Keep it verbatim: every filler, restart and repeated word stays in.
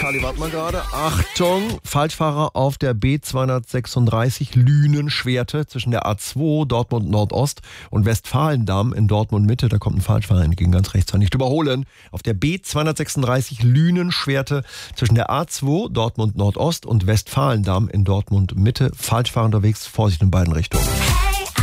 Charlie, warte mal gerade. Achtung, Falschfahrer auf der B zweihundertsechsunddreißig Lünen-Schwerte zwischen der A zwei Dortmund Nordost und Westfalendamm in Dortmund Mitte. Da kommt ein Falschfahrer entgegen, ganz rechts. Nicht überholen. Auf der B zweihundertsechsunddreißig Lünen-Schwerte zwischen der A zwei Dortmund Nordost und Westfalendamm in Dortmund Mitte. Falschfahrer unterwegs, Vorsicht in beiden Richtungen.